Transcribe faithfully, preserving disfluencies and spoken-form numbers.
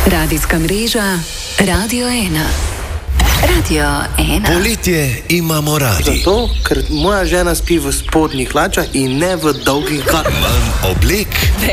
Radijska mreža Radio ena. Radio ena. Poletje imamo radi. Zato, ker moja žena spi v spodnjih hlačah in ne v dolgih hlačah. Manj oblek.